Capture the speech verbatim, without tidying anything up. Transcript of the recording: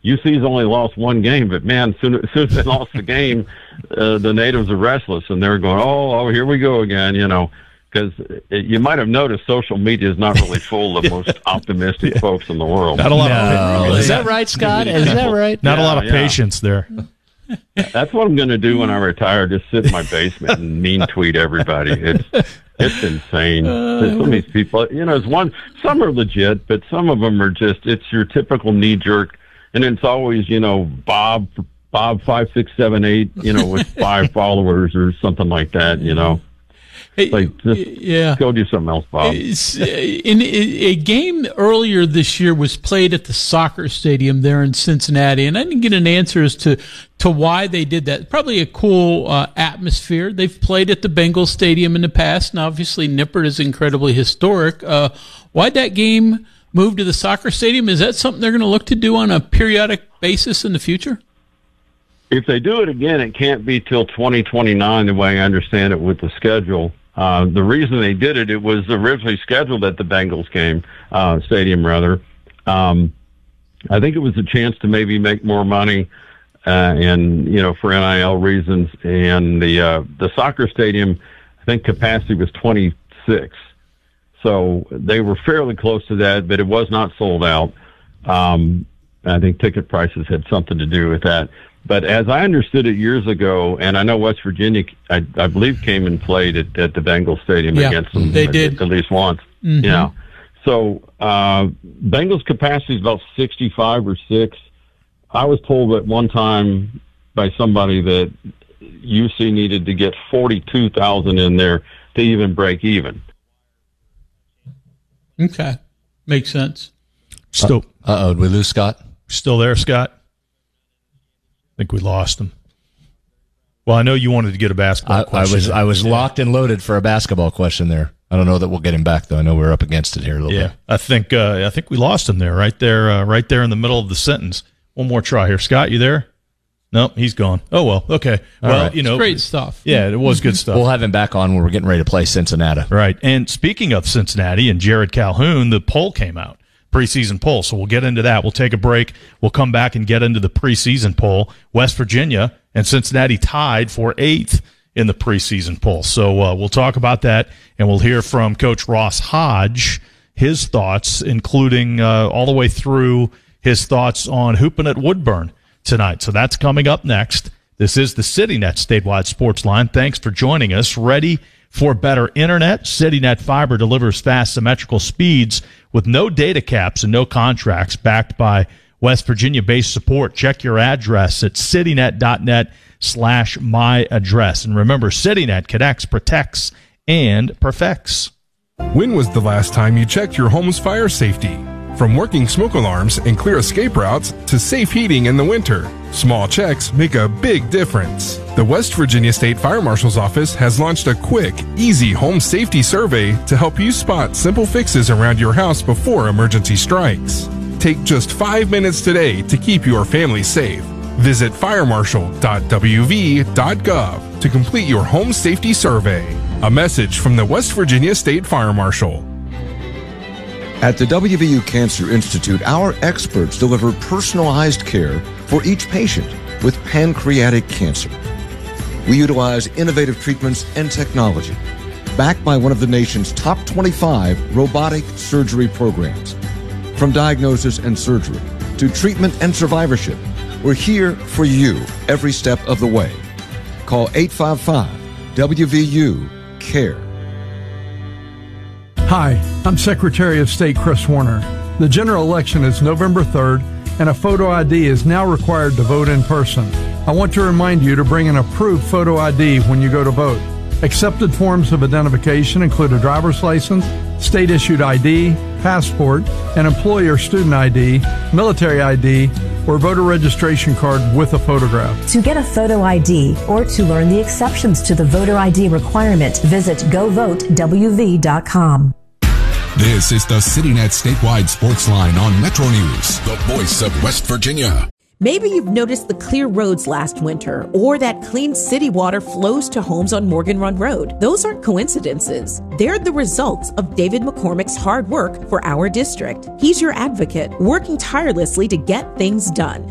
U C's only lost one game, but man, as soon as, as, soon as they lost the game, uh, the natives are restless, and they're going, oh, oh, here we go again, you know. Because you might have noticed social media is not really full of the most optimistic yeah. folks in the world. Not a lot no. of Is that right, Scott? Is that right? Not yeah, a lot of yeah. patience there. That's what I'm going to do when I retire, just sit in my basement and mean tweet everybody. It's it's insane. Some of these people, you know, it's one, some are legit, but some of them are just, it's your typical knee-jerk, and it's always, you know, Bob, Bob five six seven eight, you know, with five followers or something like that, you know. Hey, like, just yeah. go do something else, Bob. In a game earlier this year was played at the soccer stadium there in Cincinnati, and I didn't get an answer as to, to why they did that. Probably a cool uh, atmosphere. They've played at the Bengals Stadium in the past, and obviously Nippert is incredibly historic. Uh, why'd that game move to the soccer stadium? Is that something they're going to look to do on a periodic basis in the future? If they do it again, it can't be till twenty twenty-nine, the way I understand it with the schedule. Uh, the reason they did it, it was originally scheduled at the Bengals game, uh, stadium rather. Um, I think it was a chance to maybe make more money, uh, and, you know, for N I L reasons. And the, uh, the soccer stadium, I think capacity was twenty-six. So they were fairly close to that, but it was not sold out. Um, I think ticket prices had something to do with that. But as I understood it years ago, and I know West Virginia, I, I believe, came and played at, at the Bengals Stadium yeah, against them. They at, did. At least once. Mm-hmm. Yeah. So uh, Bengals capacity is about sixty-five or six. I was told at one time by somebody that U C needed to get forty-two thousand in there to even break even. Okay. Makes sense. Still, uh oh, did we lose Scott? Still there, Scott? I think we lost him. Well, I know you wanted to get a basketball I, question. I was I was yeah. locked and loaded for a basketball question there. I don't know that we'll get him back though. I know we're up against it here a little yeah, bit. I think uh, I think we lost him there, right there, uh, right there in the middle of the sentence. One more try here, Scott. You there? No, he's gone. Oh well, okay. All well, right. you know, it's great stuff. Yeah, it was good stuff. We'll have him back on when we're getting ready to play Cincinnati. Right. And speaking of Cincinnati and Jared Calhoun, the poll came out. Preseason poll. So we'll get into that. We'll take a break. We'll come back and get into the preseason poll. West Virginia and Cincinnati tied for eighth in the preseason poll. So uh, we'll talk about that, and we'll hear from Coach Ross Hodge, his thoughts, including uh, all the way through his thoughts on hooping at Woodburn tonight. So that's coming up next. This is the CityNet Statewide Sports Line. Thanks for joining us. Ready for better internet? CityNet Fiber delivers fast, symmetrical speeds with no data caps and no contracts, backed by West Virginia-based support. Check your address at citynet.net slash my address. And remember, CityNet connects, protects, and perfects. When was the last time you checked your home's fire safety? From working smoke alarms and clear escape routes to safe heating in the winter, small checks make a big difference. The West Virginia State Fire Marshal's Office has launched a quick, easy home safety survey to help you spot simple fixes around your house before emergency strikes. Take just five minutes today to keep your family safe. Visit fire marshal dot w v dot gov to complete your home safety survey. A message from the West Virginia State Fire Marshal. At the W V U Cancer Institute, our experts deliver personalized care for each patient with pancreatic cancer. We utilize innovative treatments and technology, backed by one of the nation's top twenty-five robotic surgery programs. From diagnosis and surgery to treatment and survivorship, we're here for you every step of the way. Call eight five five W V U CARE. Hi, I'm Secretary of State Chris Warner. The general election is November third, and a photo I D is now required to vote in person. I want to remind you to bring an approved photo I D when you go to vote. Accepted forms of identification include a driver's license, state-issued I D, passport, an employer student I D, military I D, or voter registration card with a photograph. To get a photo I D or to learn the exceptions to the voter I D requirement, visit go vote w v dot com. This is the CityNet Statewide Sports Line on Metro News, the voice of West Virginia. Maybe you've noticed the clear roads last winter, or that clean city water flows to homes on Morgan Run Road. Those aren't coincidences. They're the results of David McCormick's hard work for our district. He's your advocate, working tirelessly to get things done.